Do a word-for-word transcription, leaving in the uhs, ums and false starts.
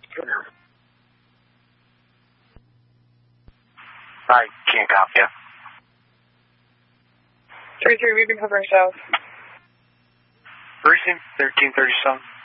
I can't copy you. three three, we can cover ourselves. Precinct thirteen thirty-seven.